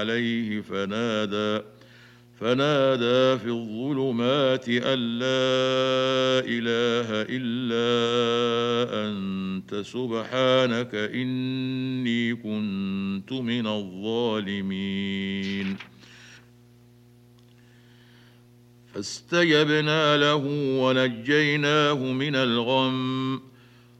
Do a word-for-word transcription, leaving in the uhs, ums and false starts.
عليه فنادى فنادى في الظلمات أن لا إله إلا أنت سبحانك إني كنت من الظالمين. فاستجبنا له ونجيناه من الغم